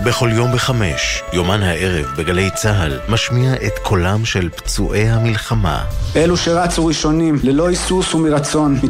בכל יום ב5, יומן הערב בגלי צהל, משמיע את קולם של פצועי המלחמה. אלו שרצו ראשונים, ללא היסוס ומרצון,